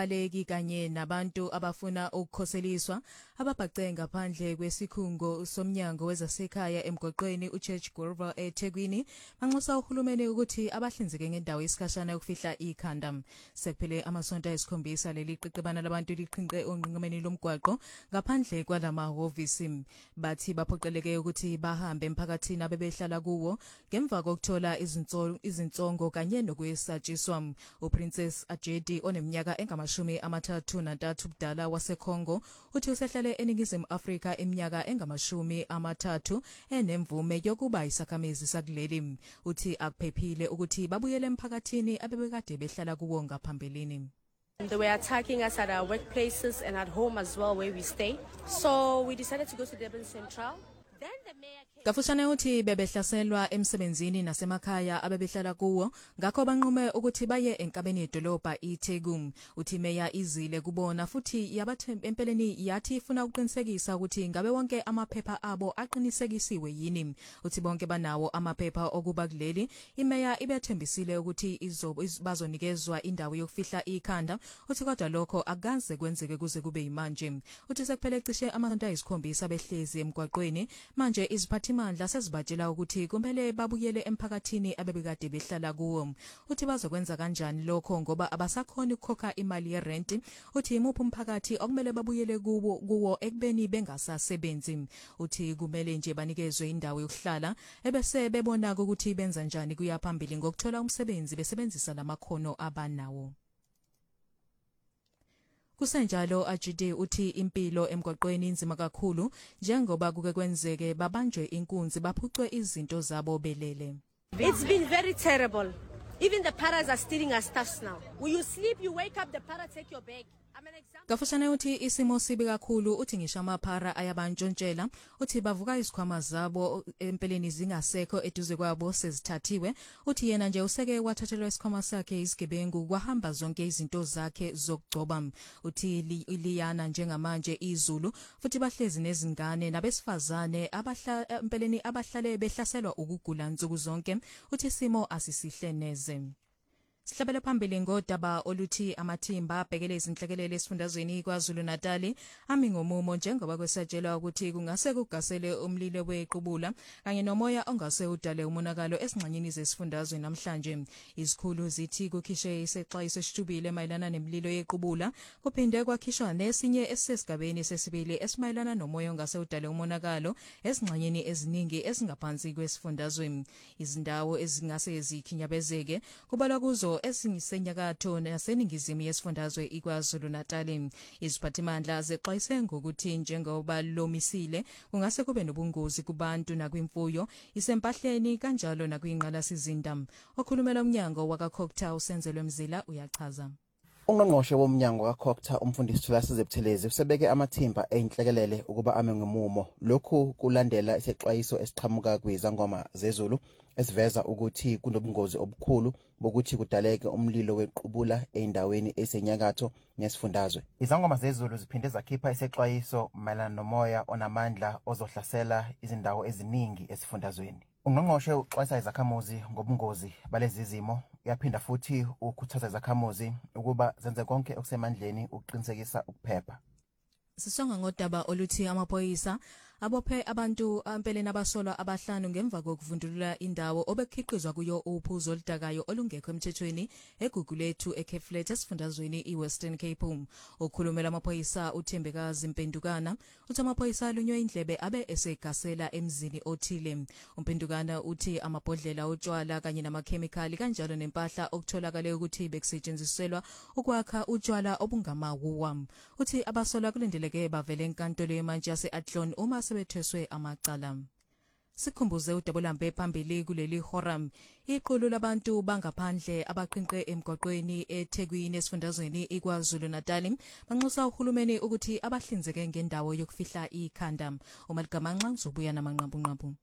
baleki kanye nabantu abafuna ukukhoseliswa ababhace ngaphandle kwesikhungo somnyango wezasekhaya emgoqweni uChurch Grover eThekwini banxusa uhulumeni ukuthi abahlinzeke ngendawo isikhashana yokufihla ikhanda. Sekuphele amasonto ayisikhombisa leli qiqibana labantu liqhinqe onqinqemeni lomgwaqo ngaphandle kwalamahhovisi. Bathi baphoqeleke ukuthi bahambe emphakathini abebehlala kuwo ngemva kokuthola izinsongo kanye nokuyesatshiswa. uPrincess Ajedi oneminyaka engama-33 ubudala waseKongo uthi usehlale eNingizimu Afrika iminyaka engama-30 enemvume yokuba isakhamezi sakuleli. Uthi akuphephile ukuthi babuyele emphakathini abebekade behlala kuwo ngaphambilini. They were attacking us at our workplaces and at home as well where we stay. So we decided to go to Durban Central. Then the mayor Kafushane uthi bebehlaselwa emsebenzini nasemakhaya abebehlala kuwo ngakho banqume ukuthi baye enkabeni yedolobha iThekwini. Uthi meya izile kubona futhi empeleni yathi ifuna ukuqinisekisa ukuthi ngabe wonke amaphepha abo aqinisekisiwe yini. Uthi bonke banawo amaphepha okuba kuleli. Imeya ibethembisile ukuthi bazonikezwa indawo yokufihla ikhanda. Uthi kodwa lokho akaze kwenzeke kuze kube yimanje. Uthi sekuphele cishe amasonto ayisikhombisa behlezi emgwaqweni manje iziphathimandla sezibatshela ukuthi kumele babuyele emphakathini abebekade behlala kuwo. Uthi bazokwenza kanjani lokho ngoba abasakhona ukukhokha imali yerent. Uthi imuphi umphakathi okumele babuyele kuwo ekubeni bengasasebenzi. Uthi kumele nje banikezwe indawo yokuhlala ebese bebona ukuthi benza njani kuya phambili ngokuthola umsebenzi besebenzisa lamakhono abanawo. Kusenjalo Ajidi uthi impilo emgwaqweni inzima kakhulu njengoba kuke kwenzeke babanjwe inkunzi baphucwe izinto zabo belele. It's been very terrible. Even the paras are stealing our stuffs now. When you sleep, you wake up, the para take your bag. I'm an example. Kafushane uthi isimo sibi kakhulu uthi ngisho amaphara ayabantshontshela uthi bavuka izikhwama zabo empeleni zingasekho eduze kwabo sezithathiwe. Uthi yena nje useke wathathelwa isikhwama sakhe izigebengu kwahamba zonke izinto zakhe zokugcoba. Uthi liyana njengamanje izulu futhi bahlezi nezingane nabesifazane empeleni abahlale behlaselwa ukugula nsuku zonke. Uthi isimo asisihle neze. Sihlabele phambili ngodaba oluthi amathimba abhekele izinhlekelele esifundazweni KwaZulu-Natal ami ngomumo njengoba kwesatshelwa ukuthi kungase kugasele umlilo wequbula kanye nomoya ongase udale umonakalo esingxanyeni zesifundazwe namhlanje. Izikhulu zithi kukhishwe isexwayiso esitshubile mayelana nemililo yequbula kuphinde kwakhishwa nesinye esisesigabeni sesibili esimayelana nomoya ongase udale umonakalo esingxanyeni eziningi ezingaphansi kwesifundazwe. Izindawo ezingase zikhinyabezeke kubalwa kuzo esingisenyakatho naseningizimu yesifundazwe iKwaZulu-Natal. Iziphathimandla zexwayise ngokuthi njengoba lomisile kungase kube nobungozi kubantu nakwimfuyo isempahleni kanjalo nakwingqalasizinda. Okhulumela umnyango wakaCokta uSenzelwe Mzila uyachaza. Ungqongqoshe womnyango kaCokta umfundisi Thulasizwe Buthelezi usebeke amathimba einhlekelele ukuba ame ngomumo. Lokhu kulandela isexwayiso esiqhamuka kwizangoma zezulu esiveza ukuthi kunobungozi obukhulu bokuthi kudaleke umlilo wequbula eindaweni esenyakatho nesifundazwe. Izangoma zezulu ziphinde zakhipha isexwayiso mayelana nomoya onamandla ozohlasela izindawo eziningi esifundazweni. Ungqongqoshe uxwayisa izakhamuzi ngobungozi balezi zimo yaphinda futhi ukukhuthaza izakhamuzi ukuba zenze konke okusemandleni ukuqinisekisa ukuphepha. Sisonga ngodaba oluthi amaphoyisa abophe abantu empeleni abasolwa abahlanu ngemva kokuvundulula indawo obekhiqizwa kuyo uphuzo oludakayo olungekho emthethweni eGugulethu eCapeFlat esifundazweni iWestern Cape. Okhulumela amaphoyisa uThembekazi Mpendukana uthi amaphoyisa alunywe indlebe abe esegasela emzini othile. Umpendukana uthi amabhodlela otshwala kanye namakhemikhali kanjalo nempahla okutholakala ukuthi bekusetshenziselwa ukwakha utshwala obungamawuwa. Uthi abasolwa kulindeleke bavele enkantolo yemantshi yase-Athlone uma sebetheswe amacala. Sikhumbuze uDabulambe phambili kuleli horam iqulu labantu bangaphandle abaqhinqe emgwaqweni eThekwini esifundazweni iKwaZulu-Natal banxusa uhulumeni ukuthi abahlinzeke ngendawo yokufihla ikhanda. Umalgamanxa uzobuya namanqampunqampu.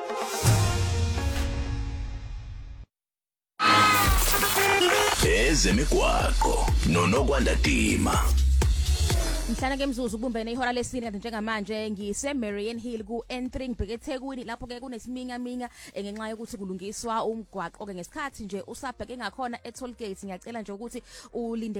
Ezemigwaqo noNokwandatima. Mhlana ke mzuzu kubumbene ihora lesine njengamanje ngise Marian Hill ku N3 ngibheke eThekwini lapho ke kunesiminya ngenxa yokuthi kulungiswa umgwaqo ke ngesikhathi nje usabheke ngakhona eToll Gate ngiyacela nje ukuthi ulinde